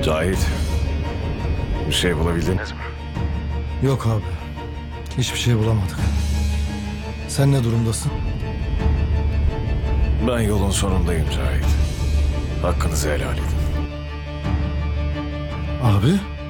Cahit, bir şey bulabildiniz mi? Yok abi. Hiçbir şey bulamadık. Sen ne durumdasın? Ben yolun sonundayım Cahit. Hakkınızı helal edin. Abi?